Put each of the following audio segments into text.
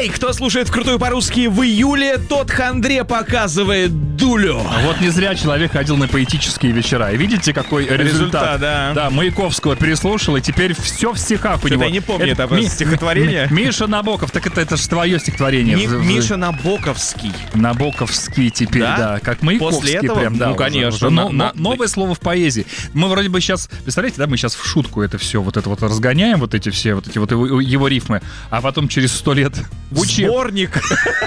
Эй, кто слушает Крутую по-русски в июле, тот хандре показывает дулю. Вот не зря человек ходил на поэтические вечера. И видите, какой результат? Да. Да, Маяковского переслушал, и теперь все в стихах у него. Я не помню это стихотворение. Миша Набоков, так это же твое стихотворение. Миша Набоковский. Набоковский теперь, да. Как Маяковский. После этого? Прям, да, ну, конечно. Новое слово в поэзии. Мы вроде бы сейчас, представляете, да, мы сейчас в шутку это все вот это вот разгоняем, вот эти его рифмы, а потом через 100 лет Сборник.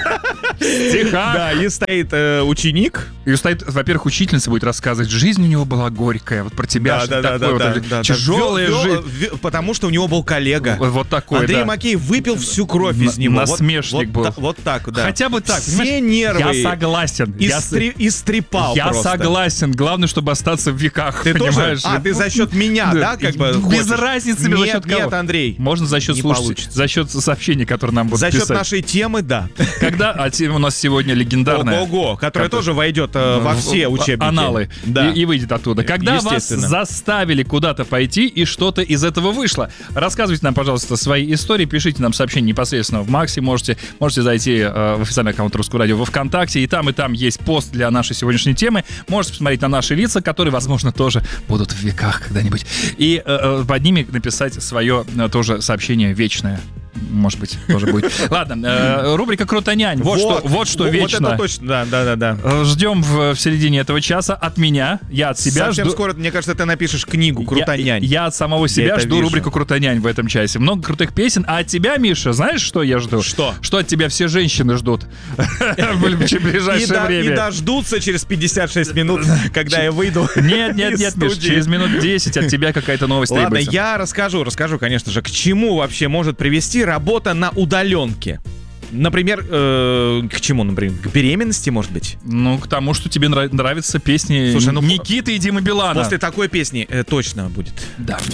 стиха. Да, и стоит ученик. И стоит, во-первых, учительница будет рассказывать, жизнь у него была горькая, вот про тебя тяжелая жизнь. Потому что у него был коллега. Вот такой, Андрей да. Макеев выпил всю кровь из него. Насмешник был. Вот так, да. Хотя бы так. Все нервы. Я согласен. Истрепал Я просто. согласен. Главное, чтобы остаться в веках, Ты понимаешь? тоже? Ты за счет меня, да, как бы Без хочешь? разницы, за счет кого. Нет, Андрей. Можно за счет Не слушателей, получится. за счет сообщений, которые нам будут За счет писать. нашей темы, да. Когда у нас сегодня легендарная... Ого, которая тоже войдет во все учебники. Аналы. Да. И выйдет оттуда. Когда вас Естественно. заставили куда-то пойти, и что-то из этого вышло. Рассказывайте нам, пожалуйста, свои истории. Пишите нам сообщения непосредственно в Максе. Можете зайти в официальный аккаунт Русского радио во ВКонтакте. И там есть пост для нашей сегодняшней темы. Можете посмотреть на наши лица, которые, возможно, тоже будут в веках когда-нибудь. И под ними написать свое тоже сообщение вечное. Может быть, тоже будет. Ладно, рубрика «Крутонянь». Вот что вечно. Вот это точно, да. Ждем в середине этого часа от меня. Я от себя Совсем жду... скоро, мне кажется, ты напишешь книгу «Крутонянь». Я от самого себя это жду вижу. рубрику «Крутонянь» в этом часе. Много крутых песен. А от тебя, Миша, знаешь, что я жду? Что? Что от тебя все женщины ждут в ближайшее И время. дождутся через 56 минут, когда я выйду. Нет, из Миш, студии. через минут 10 от тебя какая-то новость Ладно, требуется. я расскажу, конечно же, к чему вообще может привести работа на удаленке. Например, к чему, например? К беременности, может быть? Ну, к тому, что тебе нравятся песни Слушай, Никиты и Димы Билана. После такой песни точно будет. Да.